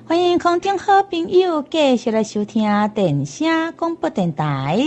欢迎空中好朋友继续来收听电声广播电台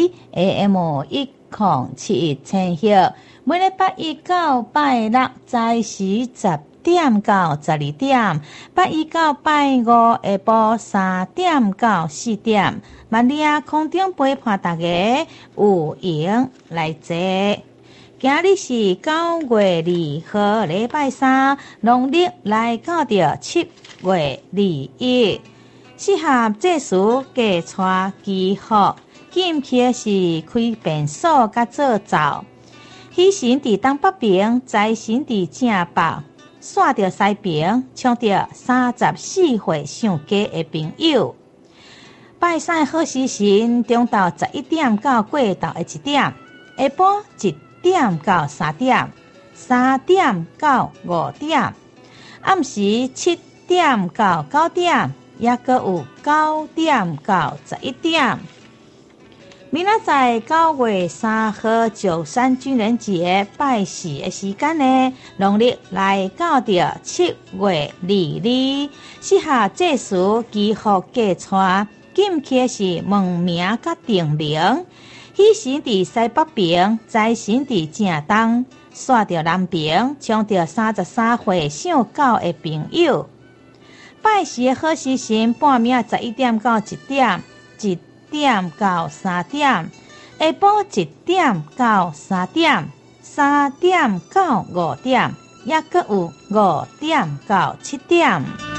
AM1071千赫，每礼拜一到拜六在时10点到12点，拜一到拜五下晡3点到4点，万里啊空中陪伴大家有闲来坐。今日是9月2號，禮拜三，農曆來到着7月21，適合這時加帶祈福，禁忌是開便所甲做灶，喜神佇東北邊，財神佇正北，煞着西邊，搶着34歲上家的朋友。拜三好時辰，中晝11點到過晝的1點，下晡1點到3點，3點到5點，暗時7點到9點，也閣有9點到11點。明仔載9月3號93軍人節拜祀的時間呢，農曆來到着7月22，適合這時祈福加帶，禁忌是問名甲定名。喜神佇西北邊，財神佇正東，煞着南邊，搶着33歲上高的朋友。拜祀的好時辰，半暝11點到1點，1點到3點，下晡1點到3點，3點到5點，也閣有5點到7點。